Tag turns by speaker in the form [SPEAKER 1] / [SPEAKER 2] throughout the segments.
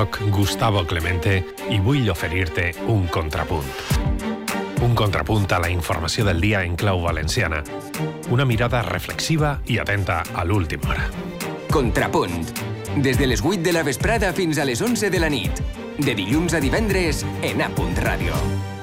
[SPEAKER 1] Soc Gustavo Clemente i vull oferir-te un contrapunt. Un contrapunt a la informació del dia en clau valenciana. Una mirada reflexiva i atenta a l'última hora.
[SPEAKER 2] Contrapunt. Des de les 8 de la vesprada fins a les 11 de la nit. De dilluns a divendres en A.Radio.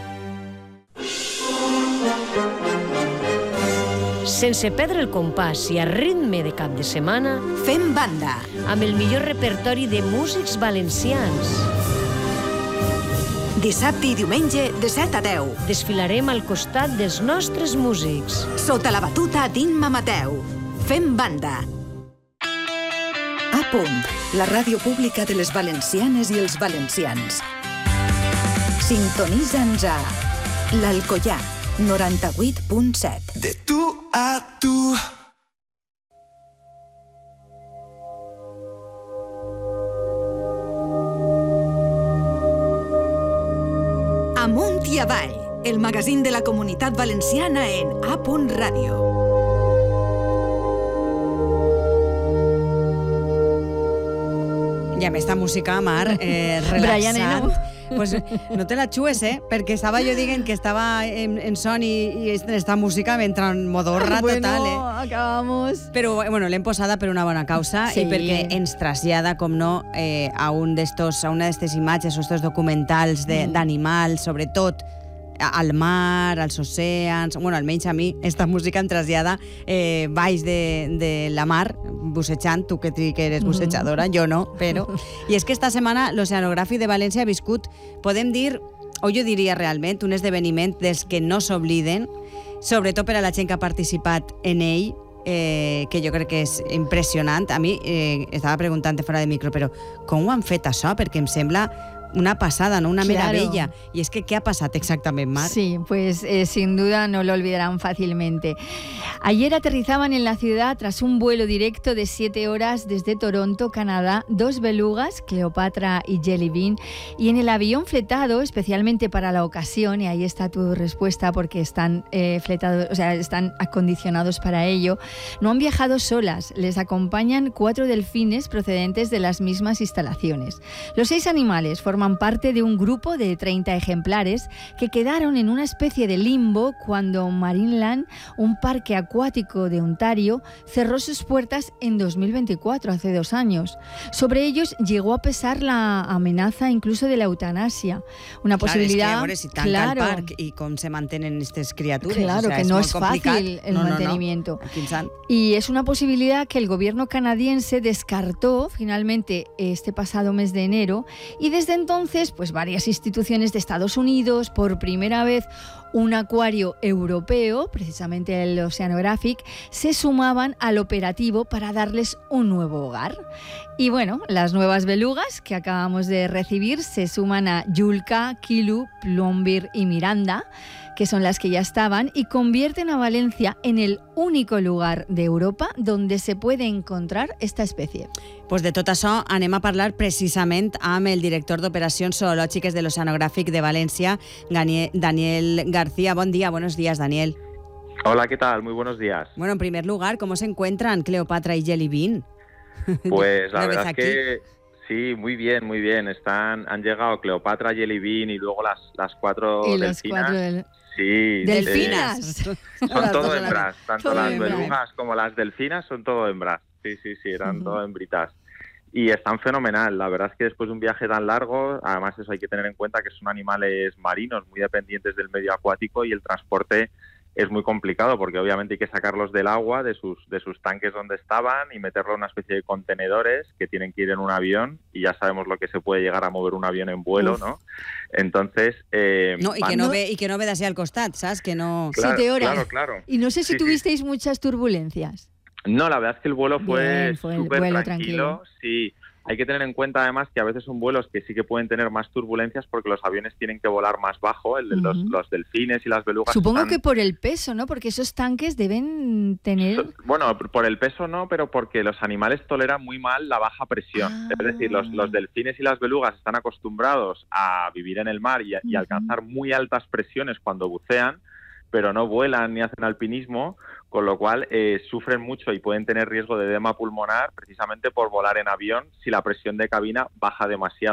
[SPEAKER 3] Sense perdre el compàs i a ritme de cap de setmana,
[SPEAKER 4] fem banda
[SPEAKER 3] amb el millor repertori de músics valencians.
[SPEAKER 4] Dissabte i diumenge de 7 a 10.
[SPEAKER 3] Desfilarem al costat dels nostres músics.
[SPEAKER 4] Sota la batuta d'Imma Mateu. Fem banda. A punt, la ràdio pública de les valencianes i els valencians. Sintonitza'ns a l'Alcoià, 98.7.
[SPEAKER 5] De tu a tu.
[SPEAKER 4] Amunt i avall, el magazín de la comunitat valenciana en A.Radio.
[SPEAKER 6] I amb esta música, Mar, relaxant, pues no te la xues, perquè estava jo dient que estava en son i esta música m'entra en modorra total,
[SPEAKER 7] acabamos.
[SPEAKER 6] Però, bueno, l'hem posada per una bona causa i perquè ens trasllada, com no, a una d'estes imatges o estos documentals d'animals, sobretot al mar, als oceans. Bueno, almenys a mi, esta música em trasllada baix de la mar, bussejant, tu que eres bussejadora, jo no, però... I és que esta setmana l'Oceanogràfic de València ha viscut, podem dir, o jo diria realment, un esdeveniment dels que no s'obliden, sobretot per a la gent que ha participat en ell, que jo crec que és impressionant. A mi estava preguntant fora de micro, però com ho han fet això? Perquè em sembla una pasada, ¿no? Una meravella. Y es que, ¿qué ha pasado exactamente, Mar?
[SPEAKER 7] Sí, pues sin duda no lo olvidarán fácilmente. Ayer aterrizaban en la ciudad tras un vuelo directo de 7 horas desde Toronto, Canadá, 2 belugas, Cleopatra y Jelly Bean, y en el avión fletado especialmente para la ocasión, y ahí está tu respuesta porque están fletados, o sea, están acondicionados para ello, no han viajado solas, les acompañan 4 delfines procedentes de las mismas instalaciones. Los 6 animales forman parte de un grupo de 30 ejemplares que quedaron en una especie de limbo cuando Marineland, un parque acuático de Ontario, cerró sus puertas en 2024, hace 2 años. Sobre ellos llegó a pesar la amenaza incluso de la eutanasia. Una posibilidad...
[SPEAKER 6] Es que, si tanca el parque y cómo se mantienen estas criaturas.
[SPEAKER 7] Claro, o sea, que no es fácil el mantenimiento.
[SPEAKER 6] No.
[SPEAKER 7] Y es una posibilidad que el gobierno canadiense descartó finalmente este pasado mes de enero, y desde entonces, pues varias instituciones de Estados Unidos, por primera vez un acuario europeo, precisamente el Oceanographic, se sumaban al operativo para darles un nuevo hogar. Y bueno, las nuevas belugas que acabamos de recibir se suman a Yulka, Kilu, Plombir y Miranda, que son las que ya estaban, y convierten a Valencia en el único lugar de Europa donde se puede encontrar esta especie.
[SPEAKER 6] Pues de tot això anem a parlar precisament amb el director d'Operacions Zoològiques de l'Oceanogràfic de València, Daniel García. Buen día, buenos días, Daniel.
[SPEAKER 8] Hola, ¿qué tal? Muy buenos días.
[SPEAKER 6] Bueno, en primer lugar, ¿cómo se encuentran Cleopatra y Jelly Bean?
[SPEAKER 8] Pues la verdad es que sí, muy bien, muy bien. Han llegado Cleopatra, Jelly Bean y luego las 4
[SPEAKER 7] y
[SPEAKER 8] delfinas.
[SPEAKER 7] Los 4
[SPEAKER 8] Sí,
[SPEAKER 7] delfinas.
[SPEAKER 8] Son todo hembras, tanto las belugas como las delfinas son todo hembras. Sí, eran todo hembritas. Y están fenomenal. La verdad es que después de un viaje tan largo, además eso hay que tener en cuenta que son animales marinos muy dependientes del medio acuático y el transporte es muy complicado porque obviamente hay que sacarlos del agua, de sus tanques donde estaban y meterlo en una especie de contenedores que tienen que ir en un avión, y ya sabemos lo que se puede llegar a mover un avión en vuelo, ¿no? Entonces...
[SPEAKER 6] y que no ve así al costat, ¿sabes? Que no...
[SPEAKER 8] Claro,
[SPEAKER 7] 7 horas.
[SPEAKER 8] Claro.
[SPEAKER 7] Y no sé si tuvisteis muchas turbulencias.
[SPEAKER 8] No, la verdad es que el vuelo fue
[SPEAKER 7] súper
[SPEAKER 8] tranquilo. Sí, hay que tener en cuenta además que a veces son vuelos que sí que pueden tener más turbulencias porque los aviones tienen que volar más bajo, los delfines y las belugas.
[SPEAKER 7] Supongo que por el peso, ¿no? Porque esos tanques deben tener...
[SPEAKER 8] Bueno, por el peso no, pero porque los animales toleran muy mal la baja presión. Es decir, los delfines y las belugas están acostumbrados a vivir en el mar y alcanzar muy altas presiones cuando bucean, pero no vuelan ni hacen alpinismo, con lo cual sufren mucho y pueden tener riesgo de edema pulmonar precisamente por volar en avión si la presión de cabina baja demasiado.